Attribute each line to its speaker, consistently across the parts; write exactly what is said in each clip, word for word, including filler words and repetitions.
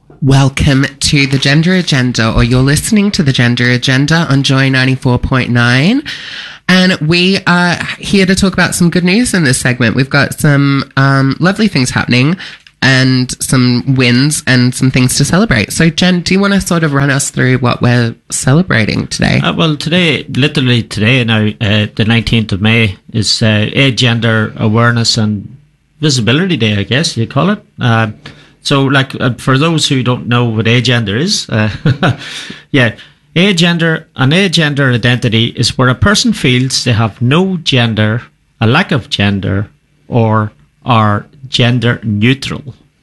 Speaker 1: Welcome to the Gender Agenda, or you're listening to the Gender Agenda on Joy ninety-four point nine. And we are here to talk about some good news in this segment. We've got some um, lovely things happening and some wins and some things to celebrate. So, Jen, do you want to sort of run us through what we're celebrating today?
Speaker 2: Uh, well, today, literally today now, uh, the nineteenth of May, is uh, Agender Awareness and Visibility Day, I guess you call it. Uh, so, like, uh, for those who don't know what agender is, uh, yeah, agender, an agender identity is where a person feels they have no gender, a lack of gender, or are gender neutral.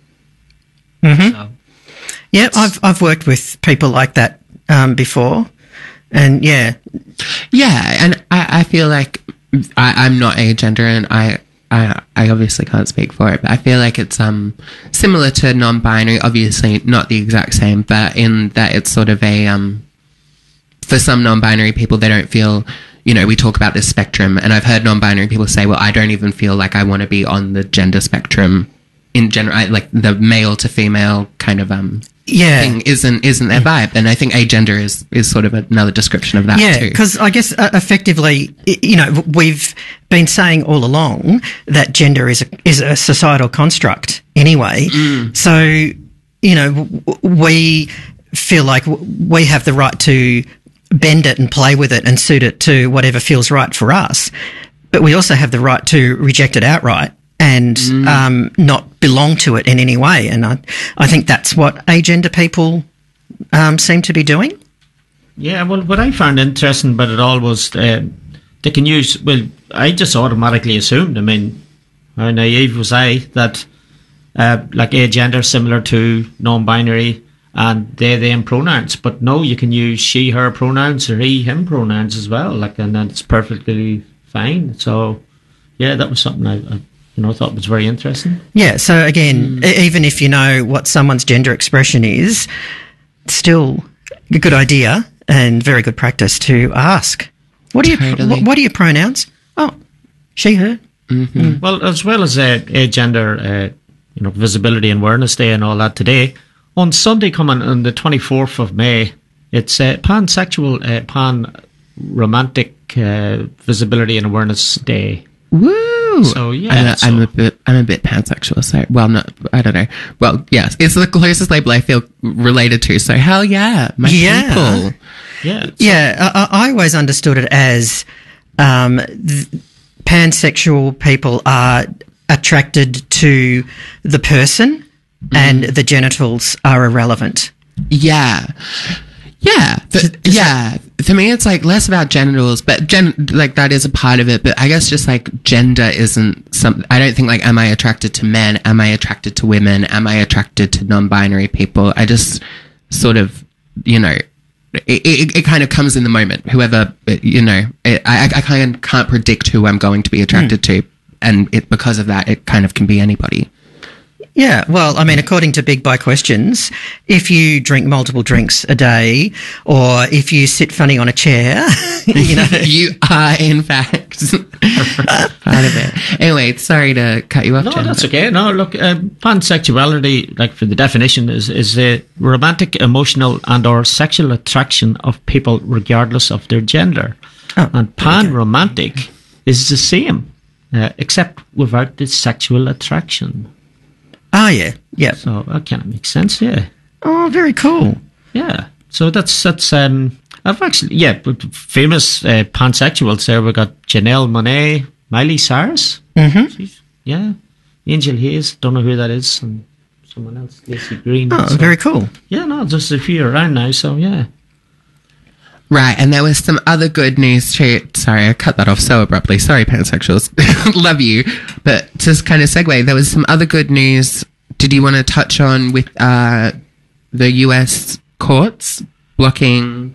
Speaker 3: Mm-hmm.
Speaker 2: So,
Speaker 3: yeah, I've I've worked with people like that um, before, and yeah,
Speaker 1: yeah, and I, I feel like I, I'm not agender, and I, I I obviously can't speak for it, but I feel like it's um similar to non-binary. Obviously, not the exact same, but in that it's sort of a um for some non-binary people, they don't feel. You know, we talk about this spectrum, and I've heard non-binary people say, well, I don't even feel like I want to be on the gender spectrum in general, I, like the male to female kind of um
Speaker 3: yeah.
Speaker 1: thing isn't isn't their vibe. And I think agender is, is sort of another description of that
Speaker 3: yeah,
Speaker 1: too.
Speaker 3: Yeah, because I guess uh, effectively, you know, we've been saying all along that gender is a, is a societal construct anyway. Mm. So, you know, we feel like we have the right to bend it and play with it and suit it to whatever feels right for us. But we also have the right to reject it outright and mm. um, not belong to it in any way. And I, I think that's what agender people um, seem to be doing.
Speaker 2: Yeah, well, what I found interesting about it all was uh, they can use, well, I just automatically assumed, I mean, how naive was I, that uh, like agender similar to non-binary and they, them pronouns, but no, you can use she, her pronouns or he, him pronouns as well, like, and that's perfectly fine. So, yeah, that was something I, I you know, thought was very interesting.
Speaker 3: Yeah, so again, mm. even if you know what someone's gender expression is, it's still a good idea and very good practice to ask. What are you?
Speaker 1: Totally.
Speaker 3: What, what are your pronouns? Oh, she, her.
Speaker 1: Mm-hmm.
Speaker 2: Mm. Well, as well as uh, agender, uh, you know, Visibility and Awareness Day and all that today. On Sunday coming on the twenty-fourth of May, it's uh, pansexual, uh, pan-romantic uh, Visibility and Awareness Day.
Speaker 1: Woo!
Speaker 2: So, yeah.
Speaker 1: I'm a,
Speaker 2: so.
Speaker 1: I'm a bit, I'm a bit pansexual, so, well, not, I don't know. Well, yes, it's the closest label I feel related to, so hell yeah, my
Speaker 3: yeah.
Speaker 1: people.
Speaker 2: Yeah.
Speaker 3: Yeah, I, I always understood it as um, th- pansexual people are attracted to the person, mm. and the genitals are irrelevant.
Speaker 1: Yeah. Yeah. For, yeah. For me, it's like less about genitals, but gen, like that is a part of it. But I guess just like gender isn't something, I don't think like, am I attracted to men? Am I attracted to women? Am I attracted to non-binary people? I just sort of, you know, it, it, it kind of comes in the moment. Whoever, you know, it, I, I kind of can't predict who I'm going to be attracted mm. to. And it, because of that, it kind of can be anybody.
Speaker 3: Yeah, well, I mean, according to Big By Questions, if you drink multiple drinks a day or if you sit funny on a chair, you know.
Speaker 1: You are, in fact, part of it. Anyway, sorry to cut you off,
Speaker 2: No,
Speaker 1: Jen,
Speaker 2: that's
Speaker 1: but-
Speaker 2: okay. No, look, uh, pansexuality, like for the definition, is, is a romantic, emotional and or sexual attraction of people regardless of their gender.
Speaker 3: Oh,
Speaker 2: and pan-romantic okay. is the same, uh, except without the sexual attraction.
Speaker 3: Oh, yeah, yeah.
Speaker 2: So that kind of makes sense, yeah.
Speaker 3: Oh, very cool.
Speaker 2: Yeah. So that's, that's, um, I've actually, yeah, famous uh, pansexuals there. We've got Janelle Monáe, Miley Cyrus.
Speaker 3: Mm-hmm.
Speaker 2: She's, yeah. Angel Hayes, don't know who that is. And someone else, Lacey Green.
Speaker 3: Oh,
Speaker 2: so,
Speaker 3: very cool.
Speaker 2: Yeah, no, there's a few around now, so yeah.
Speaker 1: Right, and there was some other good news too. Sorry, I cut that off so abruptly. Sorry, pansexuals. Love you. But just kind of segue, there was some other good news. Did you want to touch on with uh, the U S courts blocking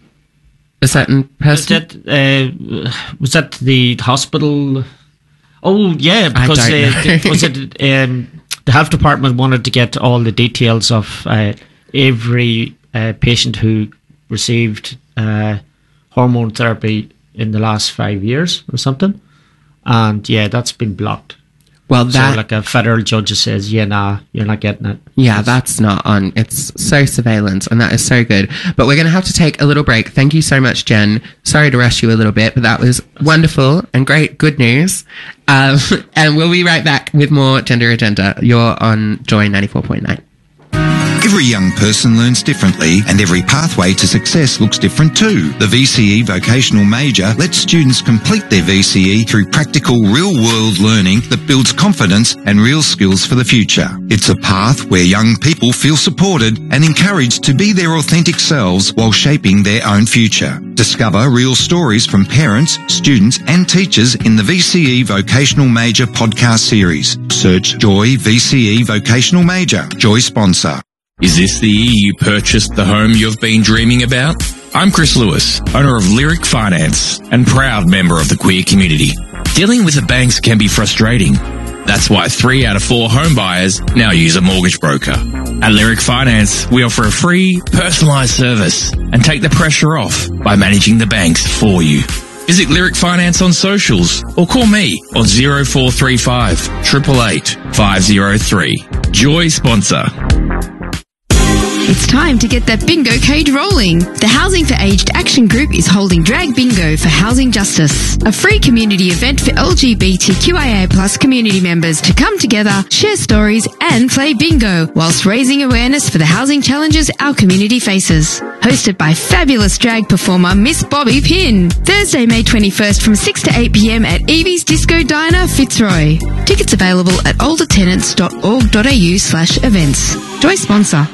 Speaker 1: a certain person?
Speaker 2: Was that, uh, was that the hospital? Oh, yeah, because
Speaker 1: I don't
Speaker 2: uh,
Speaker 1: know.
Speaker 2: the, was it um, the health department wanted to get all the details of uh, every uh, patient who received uh, hormone therapy in the last five years or something. And yeah, that's been blocked.
Speaker 1: Well, that
Speaker 2: so like a federal judge says, yeah, nah, you're not getting it.
Speaker 1: yeah, that's not on. It's so surveillance, and that is so good. But we're going to have to take a little break. Thank you so much, Jen. Sorry to rush you a little bit, but that was wonderful and great, good news. Um, and we'll be right back with more Gender Agenda. You're on Joy ninety-four point nine.
Speaker 4: Every young person learns differently and every pathway to success looks different too. The V C E Vocational Major lets students complete their V C E through practical real-world learning that builds confidence and real skills for the future. It's a path where young people feel supported and encouraged to be their authentic selves while shaping their own future. Discover real stories from parents, students and teachers in the V C E Vocational Major podcast series. Search Joy V C E Vocational Major. Joy sponsor.
Speaker 5: Is this the year you purchased the home you've been dreaming about? I'm Chris Lewis, owner of Lyric Finance and proud member of the queer community. Dealing with the banks can be frustrating. That's why three out of four home buyers now use a mortgage broker. At Lyric Finance, we offer a free, personalised service and take the pressure off by managing the banks for you. Visit Lyric Finance on socials or call me on zero four three five, eight eight eight, five zero three. Joy sponsor.
Speaker 6: It's time to get that bingo cage rolling. The Housing for Aged Action Group is holding Drag Bingo for Housing Justice, a free community event for L G B T Q I A plus community members to come together, share stories and play bingo whilst raising awareness for the housing challenges our community faces. Hosted by fabulous drag performer Miss Bobby Pinn. Thursday, May twenty-first from six to eight p m at Evie's Disco Diner, Fitzroy. Tickets available at oldertenants.org.au slash events. Joy sponsor.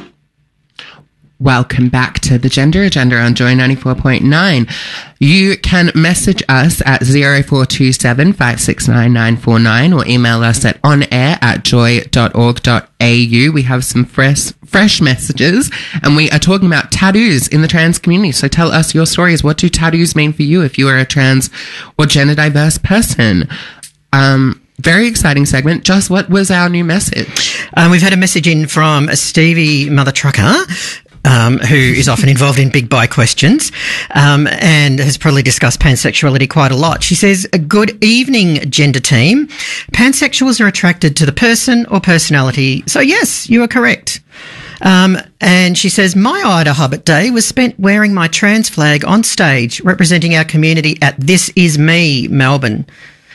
Speaker 1: Welcome back to the Gender Agenda on Joy ninety-four point nine. You can message us at zero four two seven, five six nine, nine four nine or email us at onair at joy dot org dot a u. We have some fresh fresh messages and we are talking about tattoos in the trans community. So tell us your stories. What do tattoos mean for you if you are a trans or gender diverse person? Um, very exciting segment. Just what was our new message?
Speaker 3: Um, we've had a message in from Stevie Mother Trucker, Um, who is often involved in big buy questions um, and has probably discussed pansexuality quite a lot. She says, good evening, gender team. Pansexuals are attracted to the person or personality. So, yes, you are correct. Um, and she says, my Ida Hobbit Day was spent wearing my trans flag on stage representing our community at This Is Me, Melbourne.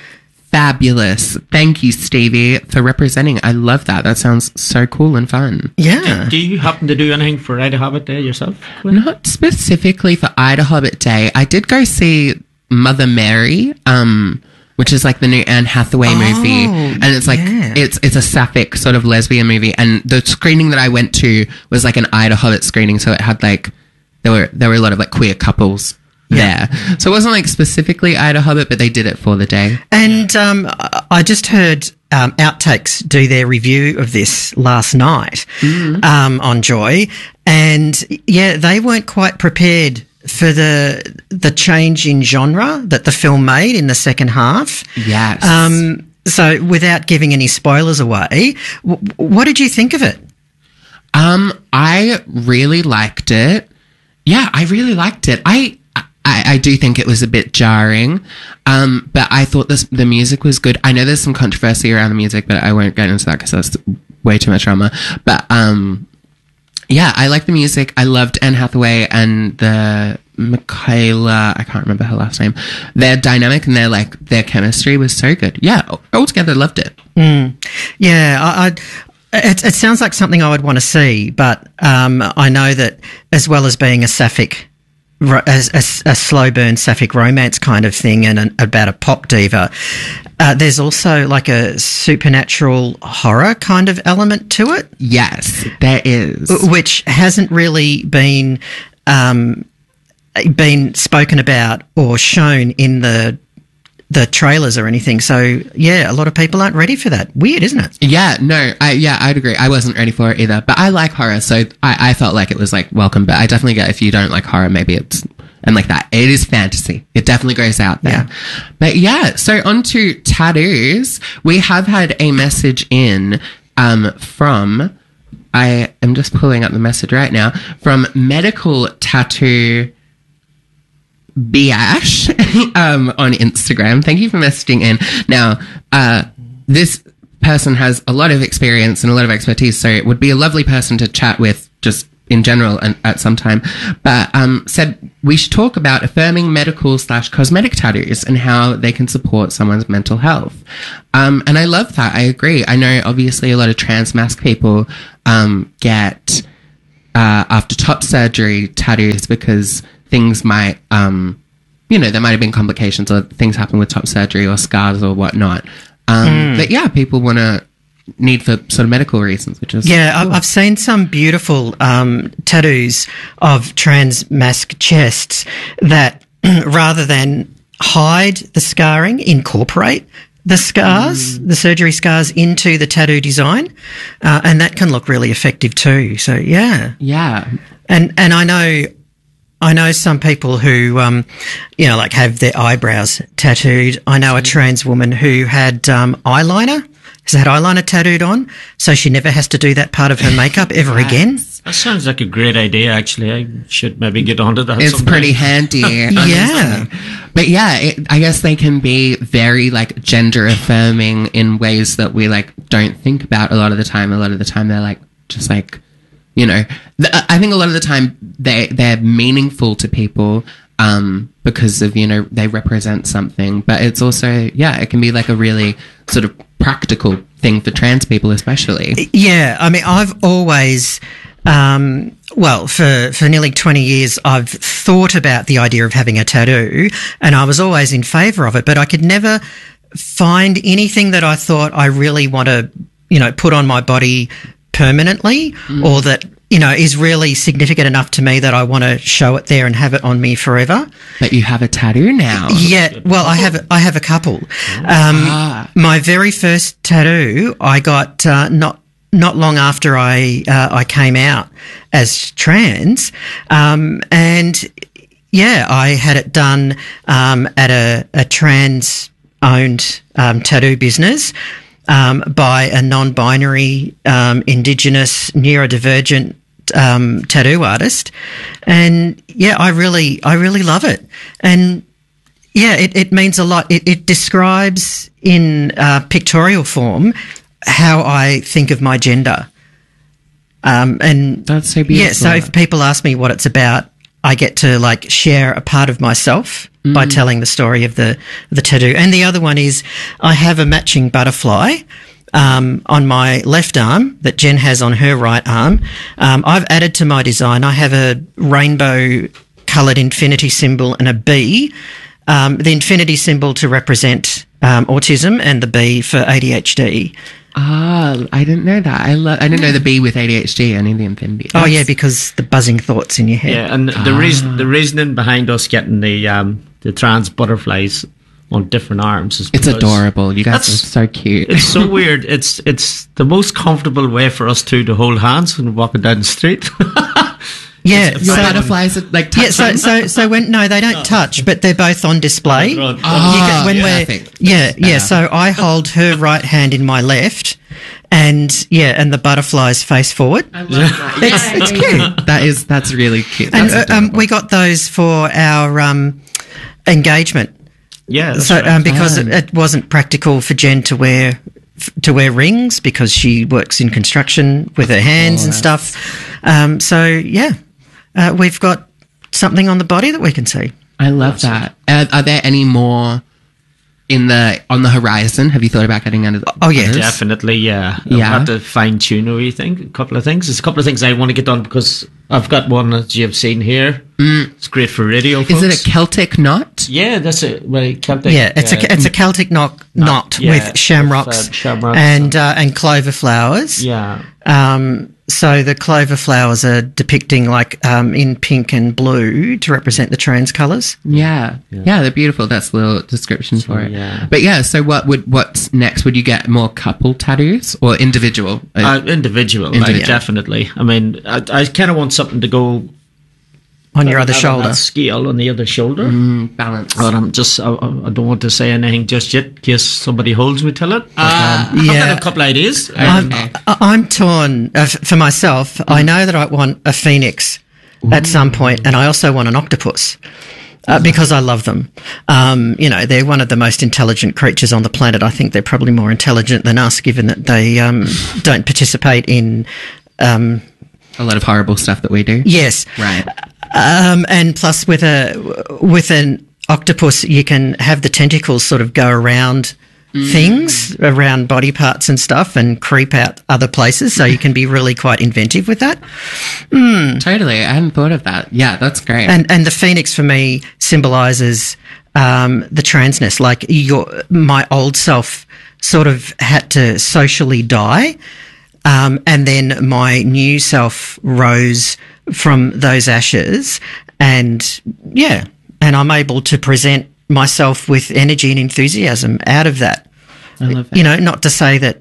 Speaker 1: Fabulous. Thank you, Stevie, for representing. I love that. That sounds so cool and fun.
Speaker 3: Yeah.
Speaker 2: Do, do you happen to do anything for Ida Hobbit Day yourself?
Speaker 1: Not specifically for Ida Hobbit Day. I did go see Mother Mary, um, which is like the new Anne Hathaway
Speaker 3: Oh,
Speaker 1: movie. And it's like,
Speaker 3: yeah.
Speaker 1: it's it's a sapphic sort of lesbian movie. And the screening that I went to was like an Ida Hobbit screening. So it had like, there were, there were a lot of like queer couples
Speaker 3: Yeah.
Speaker 1: there. So it wasn't like specifically Ida Hobbit, but they did it for the day.
Speaker 3: And um, I just heard um, Outtakes do their review of this last night mm-hmm. um, on Joy. And, yeah, they weren't quite prepared for the the change in genre that the film made in the second half.
Speaker 1: Yes.
Speaker 3: Um, so without giving any spoilers away, w- what did you think of it?
Speaker 1: Um, I really liked it. Yeah, I really liked it. I... I, I do think it was a bit jarring, um, but I thought this, the music was good. I know there's some controversy around the music, but I won't get into that because that's way too much drama. But um, yeah, I like the music. I loved Anne Hathaway and the Michaela, I can't remember her last name. Their dynamic and their like their chemistry was so good. Yeah, altogether loved it.
Speaker 3: Mm. Yeah, I. I It, it sounds like something I would want to see, but um, I know that as well as being a sapphic, a, a, a slow burn sapphic romance kind of thing and an, about a pop diva, uh, there's also like a supernatural horror kind of element to it.
Speaker 1: Yes, there is.
Speaker 3: Which hasn't really been um, been spoken about or shown in the the trailers or anything. So, yeah, a lot of people aren't ready for that. Weird, isn't it?
Speaker 1: Yeah, no, I, yeah, I'd agree. I wasn't ready for it either, but I like horror, so I, I felt like it was, like, welcome, but I definitely get if you don't like horror, maybe it's, and like that. It is fantasy. It definitely goes out there.
Speaker 3: Yeah.
Speaker 1: But yeah, so on to tattoos. We have had a message in um, from, I am just pulling up the message right now, from Medical Tattoo Biash um, on Instagram. Thank you for messaging in. Now, uh, this person has a lot of experience and a lot of expertise, so it would be a lovely person to chat with just in general and at some time. But um, said we should talk about affirming medical slash cosmetic tattoos and how they can support someone's mental health. Um, and I love that. I agree. I know obviously a lot of trans masc people um, get uh, after top surgery tattoos because things might, um, you know, there might have been complications or things happen with top surgery or scars or whatnot. Um, mm. But yeah, people want to need for sort of medical reasons, which is
Speaker 3: yeah.
Speaker 1: cool.
Speaker 3: I've seen some beautiful um, tattoos of trans masc chests that rather than hide the scarring, incorporate the scars, mm. the surgery scars into the tattoo design, uh, and that can look really effective too. So yeah,
Speaker 1: yeah,
Speaker 3: and and I know. I know some people who, um, you know, like have their eyebrows tattooed. I know a trans woman who had um, eyeliner, has had eyeliner tattooed on, so she never has to do that part of her makeup ever
Speaker 1: Yes.
Speaker 3: again.
Speaker 2: That sounds like a great idea, actually. I should maybe get onto that.
Speaker 1: It's
Speaker 2: someday.
Speaker 1: pretty handy.
Speaker 3: Yeah.
Speaker 1: But yeah, it, I guess they can be very like gender affirming in ways that we like don't think about a lot of the time. A lot of the time they're like just like, you know, th- I think a lot of the time they, they're meaningful to people um, because of, you know, they represent something. But it's also, yeah, it can be like a really sort of practical thing for trans people especially.
Speaker 3: Yeah, I mean, I've always, um, well, for, for nearly twenty years, I've thought about the idea of having a tattoo, and I was always in favour of it, but I could never find anything that I thought I really want to, you know, put on my body permanently mm. or that, you know, is really significant enough to me that I want to show it there and have it on me forever.
Speaker 1: But you have a tattoo now.
Speaker 3: Yeah, well, I have I have a couple. Um,
Speaker 1: Ah.
Speaker 3: My very first tattoo I got uh, not not long after I uh, I came out as trans, um, and yeah, I had it done um, at a, a trans owned um, tattoo business. Um, by a non-binary, um, Indigenous, neurodivergent um, tattoo artist, and yeah, I really, I really love it, and yeah, it, it means a lot. It, it describes in uh, pictorial form how I think of my gender, um, and
Speaker 1: That's so beautiful.
Speaker 3: yeah. So if people ask me what it's about, I get to like share a part of myself mm. by telling the story of the the tattoo. And the other one is I have a matching butterfly um, on my left arm that Jen has on her right arm. Um, I've added to my design. I have a rainbow coloured infinity symbol and a bee. Um, the infinity symbol to represent um, autism and the bee for A D H D.
Speaker 1: Ah, I didn't know that. I love. I didn't know the bee with A D H D. Only the infinity.
Speaker 3: Oh yeah, because the buzzing thoughts in your head.
Speaker 2: Yeah, and the reason the reasoning behind us getting the um, the trans butterflies on different arms is
Speaker 1: It's
Speaker 2: because
Speaker 1: adorable. You guys are
Speaker 2: That's-
Speaker 1: so cute.
Speaker 2: It's so weird. It's it's the most comfortable way for us two to hold hands when walking down the street.
Speaker 3: Yeah,
Speaker 1: Your
Speaker 3: so-
Speaker 1: butterflies are like
Speaker 3: Yeah, so
Speaker 1: touching?
Speaker 3: so so when no, they don't touch, but they're both on display.
Speaker 2: Oh, right.
Speaker 1: Ah,
Speaker 3: You can- when
Speaker 1: yeah,
Speaker 3: we're
Speaker 1: perfect.
Speaker 3: yeah yeah,
Speaker 1: Yeah.
Speaker 3: so I hold her right hand in my left, and yeah, and the butterflies face forward. It's, it's cute.
Speaker 1: That is that's really cute.
Speaker 3: And
Speaker 1: That's
Speaker 3: uh, um,
Speaker 1: adorable.
Speaker 3: we got those for our um, engagement.
Speaker 2: Yeah, that's
Speaker 3: So
Speaker 2: right.
Speaker 3: um, because
Speaker 1: Fun.
Speaker 3: it, it wasn't practical for Jen to wear f- to wear rings because she works in construction with her hands and stuff. Um, so yeah, uh, we've got something on the body that we can see.
Speaker 1: I love that. Uh, are there any more in the on the horizon? Have you thought about getting under? The
Speaker 3: Oh, yeah.
Speaker 1: others?
Speaker 2: Definitely, yeah. I'll
Speaker 1: Yeah.
Speaker 2: have to fine tune a wee thing, a couple of things. There's a couple of things I want to get done because I've got one that you've seen here. Mm. It's great for radio.
Speaker 1: Is
Speaker 2: Folks.
Speaker 1: it a Celtic knot?
Speaker 2: Yeah, that's a well, Celtic.
Speaker 3: Yeah, it's
Speaker 2: uh,
Speaker 3: a it's a Celtic knot, knot
Speaker 2: yeah,
Speaker 3: with shamrocks,
Speaker 2: with, uh, shamrocks
Speaker 3: and uh, and clover flowers.
Speaker 2: yeah.
Speaker 3: Um, so the clover flowers are depicting like um, in pink and blue to represent the trans colours.
Speaker 1: Yeah. yeah, they're beautiful. That's the little description for it.
Speaker 2: yeah.
Speaker 1: But yeah, so what would what's next? Would you get more couple tattoos or individual?
Speaker 2: Uh, individual, like,
Speaker 1: Individual.
Speaker 2: definitely. I mean, I, I kind of want something to go
Speaker 3: On your other
Speaker 2: out on
Speaker 3: shoulder.
Speaker 2: that scale on the other shoulder.
Speaker 1: Mm, balance.
Speaker 2: But I'm just, I, I don't want to say anything just yet in case somebody holds me till it. But,
Speaker 1: Ah.
Speaker 2: um, I've
Speaker 3: Yeah.
Speaker 2: got a couple of ideas.
Speaker 3: I'm,
Speaker 2: Um,
Speaker 3: I- I'm torn uh, f- for myself. I know that I want a phoenix at some point, and I also want an octopus. uh, because I love them. Um, you know, they're one of the most intelligent creatures on the planet. I think they're probably more intelligent than us, given that they um, don't participate in um,
Speaker 1: a lot of horrible stuff that we do.
Speaker 3: Yes,
Speaker 1: right.
Speaker 3: Um, and plus, with a with an octopus, you can have the tentacles sort of go around mm. things, around body parts and stuff, and creep out other places. So you can be really quite inventive with that. Mm.
Speaker 1: Totally. I hadn't thought of that. Yeah, that's great.
Speaker 3: And and the phoenix for me symbolises um, the transness. Like your my old self sort of had to socially die, um, and then my new self rose from those ashes, and yeah, and I'm able to present myself with energy and enthusiasm out of that.
Speaker 1: I love that.
Speaker 3: You know, not to say that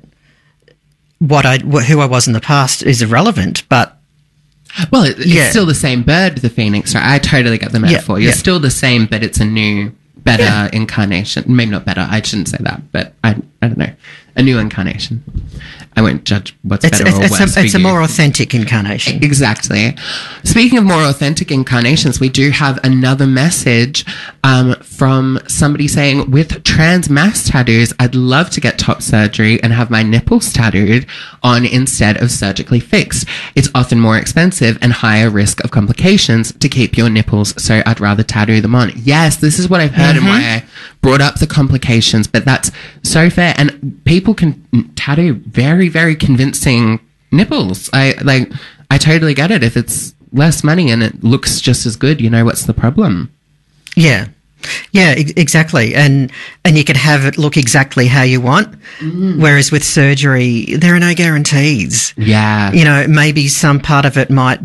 Speaker 3: what I who I was in the past is irrelevant, but
Speaker 1: well, it, it's
Speaker 3: yeah.
Speaker 1: still the same bird, the phoenix. Right? I totally get the metaphor.
Speaker 3: Yeah,
Speaker 1: You're
Speaker 3: yeah.
Speaker 1: still the same, but it's a new, better
Speaker 3: Yeah.
Speaker 1: incarnation. Maybe not better. I shouldn't say that, but I, I don't know. A new incarnation. I won't judge what's
Speaker 3: it's
Speaker 1: better
Speaker 3: it's,
Speaker 1: or
Speaker 3: it's,
Speaker 1: worse
Speaker 3: a, it's
Speaker 1: for
Speaker 3: a
Speaker 1: you.
Speaker 3: more authentic incarnation.
Speaker 1: Exactly. Speaking of more authentic incarnations, we do have another message um, from somebody saying, with trans mass tattoos, I'd love to get top surgery and have my nipples tattooed on instead of surgically fixed. It's often more expensive and higher risk of complications to keep your nipples, so I'd rather tattoo them on. Yes, this is what I've heard
Speaker 3: Mm-hmm.
Speaker 1: and why I brought up the complications, but that's so fair. And people can tattoo very, very convincing nipples. I like, I totally get it. If it's less money and it looks just as good, you know, what's the problem?
Speaker 3: Yeah. Yeah, e- exactly. And and you can have it look exactly how you want.
Speaker 1: Mm.
Speaker 3: Whereas with surgery, there are no guarantees.
Speaker 1: Yeah.
Speaker 3: You know, maybe some part of it might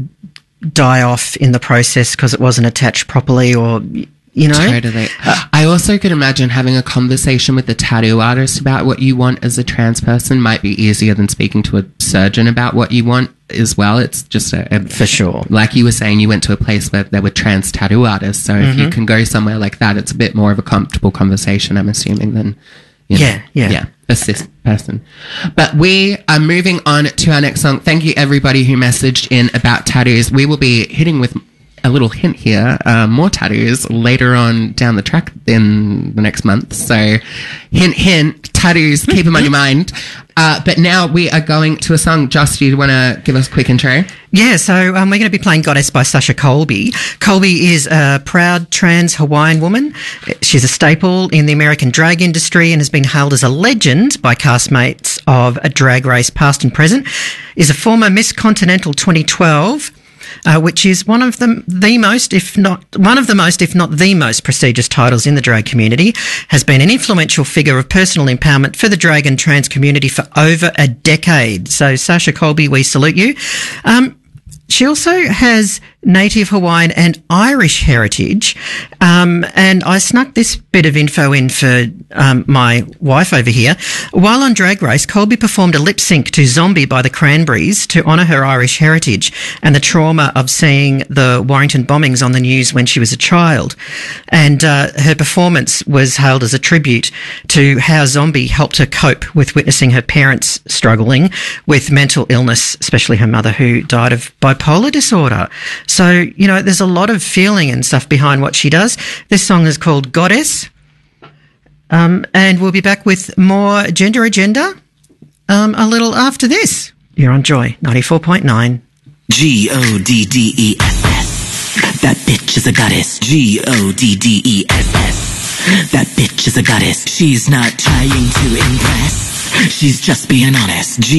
Speaker 3: die off in the process because it wasn't attached properly, or, you know.
Speaker 1: Totally. I also could imagine having a conversation with the tattoo artist about what you want as a trans person might be easier than speaking to a surgeon about what you want as well. It's just a, a
Speaker 3: For sure.
Speaker 1: like you were saying, you went to a place where there were trans tattoo artists. So if you can go somewhere like that, it's a bit more of a comfortable conversation, I'm assuming, than, you know,
Speaker 3: Yeah, yeah.
Speaker 1: yeah, a cis person. But we are moving on to our next song. Thank you, everybody who messaged in about tattoos. We will be hitting with a little hint here, uh, more tattoos later on down the track in the next month. So hint, hint, tattoos, keep them on your mind. Uh, but now we are going to a song. Joss, do you want to give us a quick intro?
Speaker 3: Yeah, so um, we're going to be playing Goddess by Sasha Colby. Colby is a proud trans Hawaiian woman. She's a staple in the American drag industry and has been hailed as a legend by castmates of a Drag Race past and present. Is a former Miss Continental twenty twelve. Uh, which is one of the the most, if not one of the most, if not the most prestigious titles in the drag community. Has been an influential figure of personal empowerment for the drag and trans community for over a decade. So, Sasha Colby, we salute you. Um, she also has Native Hawaiian and Irish heritage. Um, and I snuck this bit of info in for um, my wife over here. While on Drag Race, Colby performed a lip sync to Zombie by the Cranberries to honour her Irish heritage and the trauma of seeing the Warrington bombings on the news when she was a child. And uh, her performance was hailed as a tribute to how Zombie helped her cope with witnessing her parents struggling with mental illness, especially her mother, who died of bipolar disorder. So, you know, there's a lot of feeling and stuff behind what she does. This song is called Goddess. Um, and we'll be back with more Gender Agenda um, a little after this. You're on Joy ninety-four point nine.
Speaker 7: G O D D E S S. That bitch is a goddess. G O D D E S S. That bitch is a goddess. She's not trying to impress. She's just being honest. G